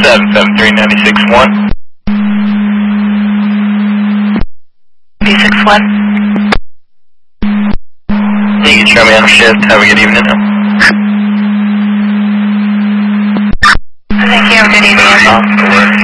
773-96-1. B61. You can show me on shift. Have a good evening. Thank you. Have a good evening as well.